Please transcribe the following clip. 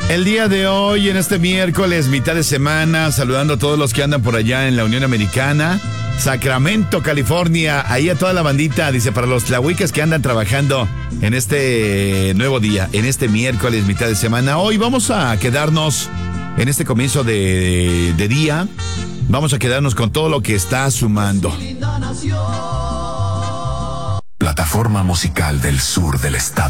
El día de hoy, en este miércoles, mitad de semana, saludando a todos los que andan por allá en la Unión Americana, Sacramento, California, ahí a toda la bandita, dice, para los tlahuicas que andan trabajando en este nuevo día, en este miércoles, mitad de semana. Hoy vamos a quedarnos en este comienzo de día, vamos a quedarnos con todo lo que está sumando. Plataforma musical del sur del estado.